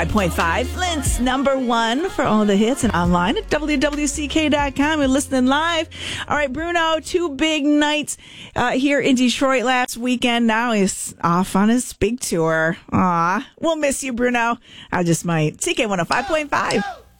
5.5, Flint's number one for all the hits and online at WWCK.com. We're listening live. All right, Bruno, two big nights here in Detroit last weekend. Now he's off on his big tour. Aw, we'll miss you, Bruno. I just might. CK 105.5.